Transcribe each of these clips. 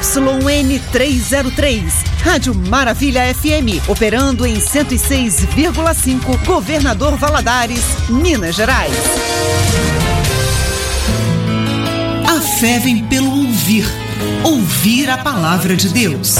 ZYN 303, Rádio Maravilha FM, operando em 106,5, Governador Valadares, Minas Gerais. A fé vem pelo ouvir a palavra de Deus.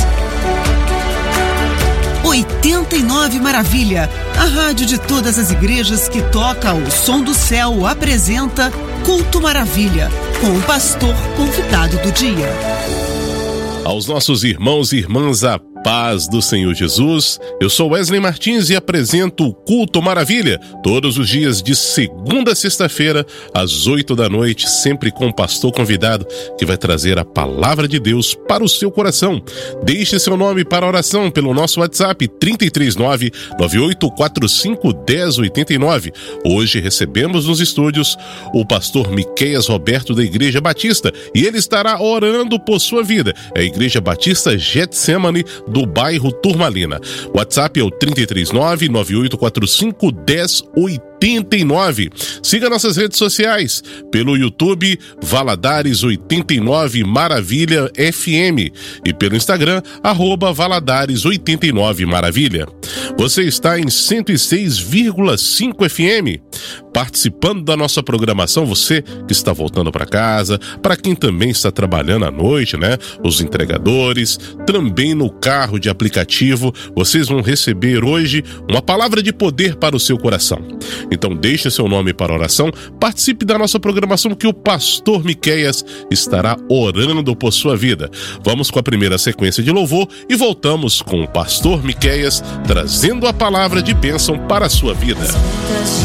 89 Maravilha, a rádio de todas as igrejas que toca o som do céu, apresenta Culto Maravilha, com o pastor convidado do dia. Aos nossos irmãos e irmãs, a paz do Senhor Jesus. Eu sou Wesley Martins e apresento o Culto Maravilha, todos os dias de segunda a sexta-feira, às 8 da noite, sempre com o pastor convidado que vai trazer a palavra de Deus para o seu coração. Deixe seu nome para oração pelo nosso WhatsApp 339-9845-1089. Hoje recebemos nos estúdios o pastor Miqueias Roberto da Igreja Batista e ele estará orando por sua vida. É a Igreja Batista Getsemane do bairro Turmalina. O WhatsApp é o 339-9845-1089. Siga nossas redes sociais pelo YouTube Valadares 89 Maravilha FM e pelo Instagram @Valadares 89 Maravilha. Você está em 106,5 FM. Participando da nossa programação, você que está voltando para casa, para quem também está trabalhando à noite, né? Os entregadores, também no carro de aplicativo, vocês vão receber hoje uma palavra de poder para o seu coração. Então deixe seu nome para oração, participe da nossa programação que o pastor Miqueias estará orando por sua vida. Vamos com a primeira sequência de louvor e voltamos com o pastor Miqueias trazendo a palavra de bênção para a sua vida.